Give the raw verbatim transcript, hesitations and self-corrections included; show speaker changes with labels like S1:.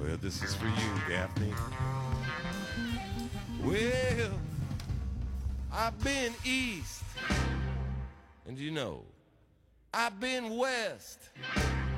S1: Well, this is for you, Daphne. Well, I've been east, and you know, I've been west,